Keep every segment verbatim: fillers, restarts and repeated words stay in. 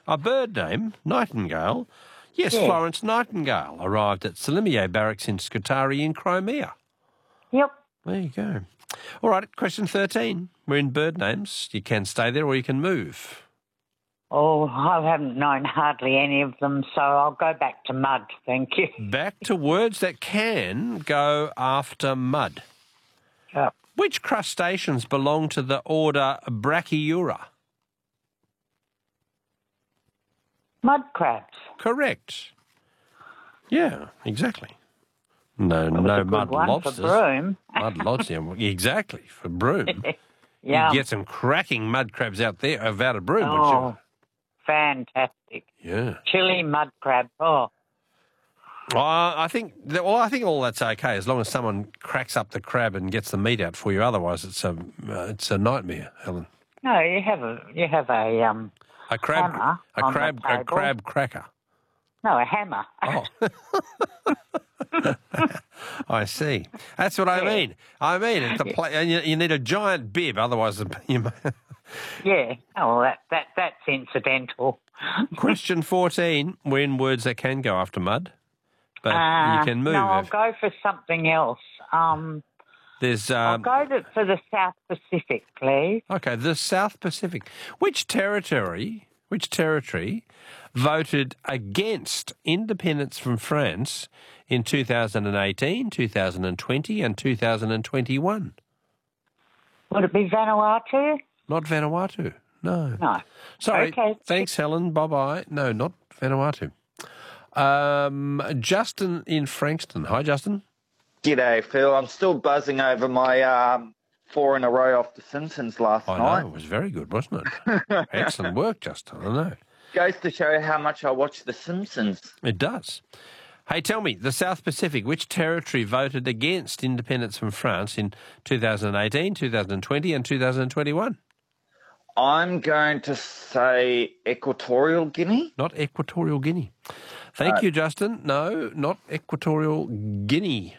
A bird name, Nightingale. Yes, Yeah. Florence Nightingale arrived at Selimiye Barracks in Scutari in Crimea. Yep. There you go. All right, question thirteen. We're in bird names. You can stay there or you can move. Oh, I haven't known hardly any of them, so I'll go back to mud, thank you. Back to words that can go after mud. Yep. Which crustaceans belong to the order Brachyura? Mud crabs. Correct. Yeah, exactly. No, That was no a good mud one lobsters. for Broome. Mud lobsters, exactly, for Broome. Yeah. You'd get some cracking mud crabs out there, out of Broome, Oh, wouldn't fantastic. you? Yeah. Chili mud crab. Oh, Well, I think that, well, I think all that's okay as long as someone cracks up the crab and gets the meat out for you. Otherwise, it's a uh, it's a nightmare, Helen. no, you have a you have a um A crab, hammer a on the crab, a table. crab cracker. no a hammer. Oh, I see. That's what I Yeah. mean. I mean, it's a pla- and you, you need a giant bib, otherwise you. Yeah. Oh, that that that's incidental. Question fourteen. We're in words that can go after mud, but Uh, you can move. No, I'll if- go for something else. Um, There's I'll um, go to, for the South Pacific, please. okay, the South Pacific. Which territory? Which territory voted against independence from France in two thousand eighteen, two thousand twenty, and two thousand twenty-one? Would it be Vanuatu? Not Vanuatu. No. No. Sorry. Okay. Thanks, Helen. Bye-bye. No, not Vanuatu. Um, Justin in Frankston. Hi, Justin. G'day, Phil. I'm still buzzing over my um, four in a row off The Simpsons last I night. know. It was very good, wasn't it? Excellent work, Justin. I know. Goes to show how much I watch The Simpsons. It does. Hey, tell me, the South Pacific, which territory voted against independence from France in two thousand eighteen, two thousand twenty, and two thousand twenty-one? I'm going to say Equatorial Guinea. Not Equatorial Guinea. Thank Uh, you, Justin. No, not Equatorial Guinea.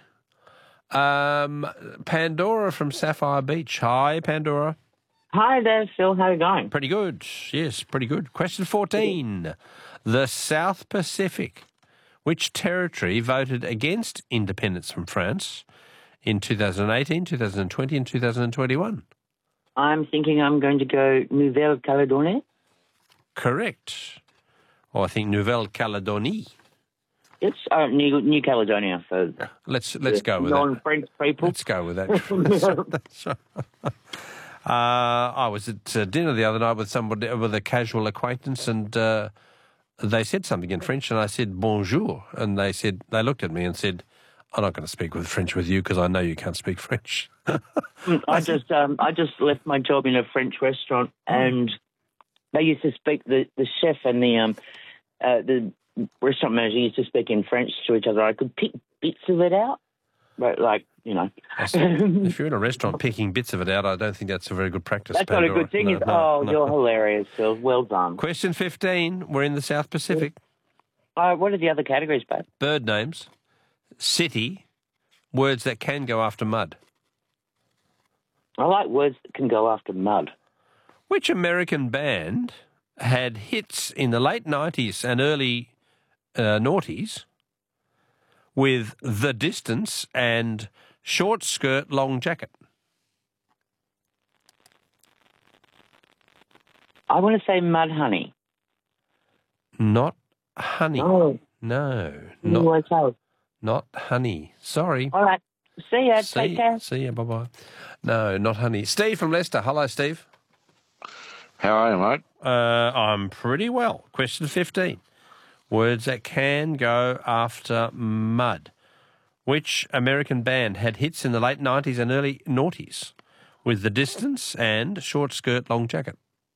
Um, Pandora from Sapphire Beach. Hi, Pandora. Hi there, Phil. How are you going? Pretty good. Yes, pretty good. Question fourteen. The South Pacific. Which territory voted against independence from France in two thousand eighteen, two thousand twenty, and two thousand twenty-one? I'm thinking I'm going to go Nouvelle Caledonia. Correct. Or I think Nouvelle Calédonie. It's uh, New, New Caledonia for Let's let's go with that. non-French people. Let's go with that. That's- that's right. Uh, I was at uh, dinner the other night with somebody, with a casual acquaintance, and uh, they said something in French, and I said bonjour, and they said they looked at me and said, "I'm not going to speak with French with you because I know you can't speak French." I just um, I just left my job in a French restaurant, and they used to speak the, the chef and the um uh, the restaurant manager used to speak in French to each other. I could pick bits of it out, but like you know, I said, if you're in a restaurant picking bits of it out, I don't think that's a very good practice. that's not a Pandora. good thing. No, is no, oh, no. you're hilarious, Phil. Well done. Question fifteen. We're in the South Pacific. Uh, what are the other categories, babe? Bird names, city, words that can go after mud. I like words that can go after mud. Which American band had hits in the late nineties and early uh, noughties with The Distance and Short Skirt, Long Jacket? I want to say Mud Honey. Not Honey. Oh, No, no. not, Okay. not Honey. Sorry. All right. See ya. See, Take care. see ya. Bye-bye. No, not Honey. Steve from Leicester. Hello, Steve. How are you, mate? Uh, I'm pretty well. Question fifteen. Words that can go after mud. Which American band had hits in the late nineties and early noughties with The Distance and Short Skirt, Long Jacket?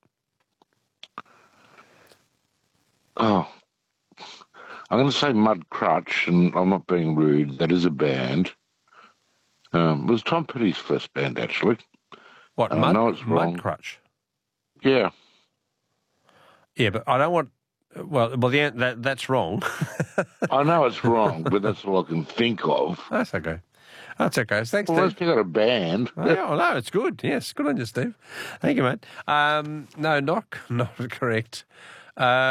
Oh, I'm going to say Mud Crutch, and I'm not being rude. That is a band. Um, it was Tom Petty's first band, actually. What, I Mud, know it's wrong. Mud Crutch? Yeah. Yeah, but I don't want... Well, well, the, that, that's wrong. I know it's wrong, but that's all I can think of. That's okay. That's okay. Thanks, Well, Steve. unless you got a band. Oh, yeah, well, no, it's good. Yes, good on you, Steve. Thank you, mate. Um, no, not, not correct. Uh,